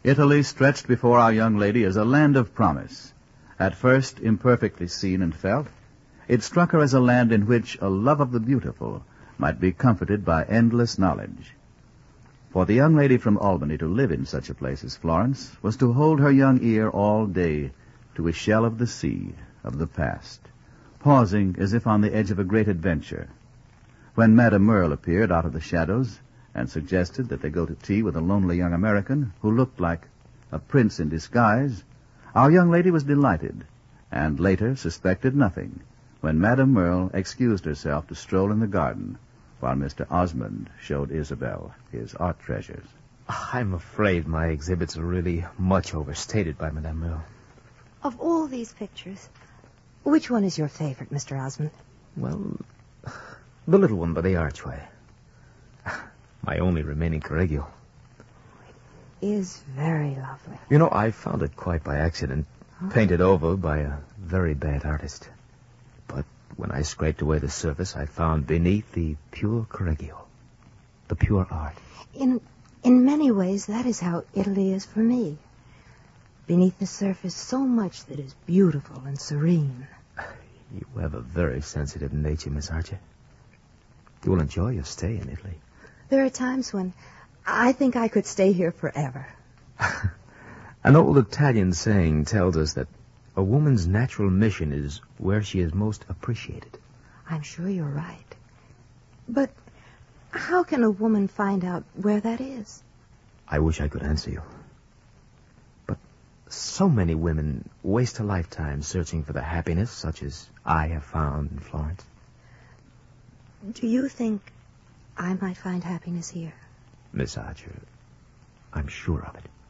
Italy stretched before our young lady as a land of promise. At first imperfectly seen and felt, it struck her as a land in which a love of the beautiful might be comforted by endless knowledge. For the young lady from Albany to live in such a place as Florence was to hold her young ear all day to a shell of the sea, of the past, pausing as if on the edge of a great adventure. When Madame Merle appeared out of the shadows and suggested that they go to tea with a lonely young American who looked like a prince in disguise, our young lady was delighted, and later suspected nothing when Madame Merle excused herself to stroll in the garden while Mr. Osmond showed Isabel his art treasures. I'm afraid my exhibits are really much overstated by Madame Merle. Of all these pictures, which one is your favorite, Mr. Osmond? Well, the little one by the archway. My only remaining Correggio. It is very lovely. You know, I found it quite by accident, painted over by a very bad artist. But when I scraped away the surface, I found beneath the pure Correggio, the pure art. In many ways, that is how Italy is for me. Beneath the surface, so much that is beautiful and serene. You have a very sensitive nature, Miss Archer. You will enjoy your stay in Italy. There are times when I think I could stay here forever. An old Italian saying tells us that a woman's natural mission is where she is most appreciated. I'm sure you're right. But how can a woman find out where that is? I wish I could answer you. But so many women waste a lifetime searching for the happiness such as I have found in Florence. Do you think I might find happiness here? Miss Archer, I'm sure of it.